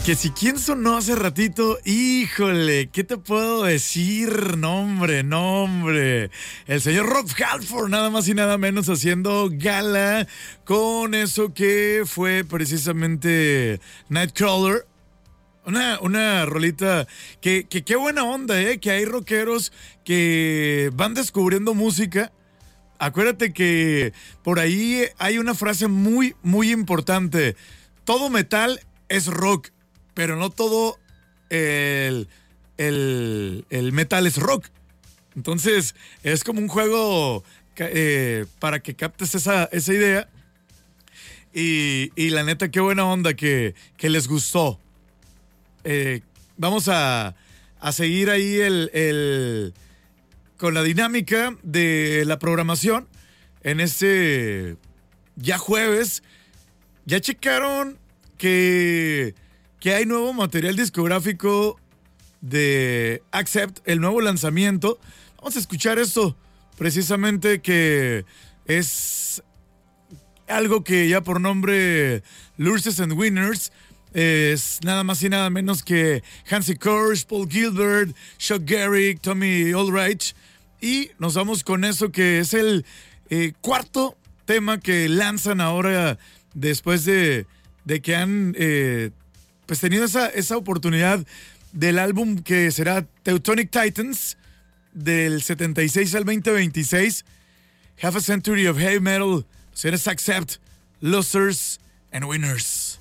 Que si quién sonó hace ratito, híjole, ¿qué te puedo decir? Nombre. El señor Rob Halford, nada más y nada menos, haciendo gala con eso que fue precisamente Nightcrawler. Una rolita que qué buena onda, que hay rockeros que van descubriendo música. Acuérdate que por ahí hay una frase muy, muy importante. Todo metal es rock, pero no todo el metal es rock. Entonces, es como un juego para que captes esa idea. Y la neta, qué buena onda que les gustó. Vamos a seguir ahí con la dinámica de la programación en este ya jueves. Ya checaron que hay nuevo material discográfico de Accept, el nuevo lanzamiento. Vamos a escuchar esto precisamente, que es algo que ya por nombre Losers and Winners. Es nada más y nada menos que Hansi Kors, Paul Gilbert, Chuck Garrick, Tommy Aldrich. Y nos vamos con eso, que es el cuarto tema que lanzan ahora después de que han pues tenido esa oportunidad del álbum que será Teutonic Titans del 76 al 2026. Half a Century of Heavy Metal. Será Accept, Losers and Winners.